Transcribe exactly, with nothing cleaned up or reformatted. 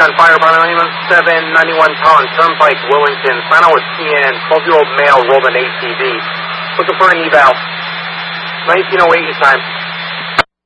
on fire, about seven ninety-one pound Turnpike, Willington. Sign out with T N, twelve-year-old male, rolled an A T V. Looking for an eval. nineteen oh eight time.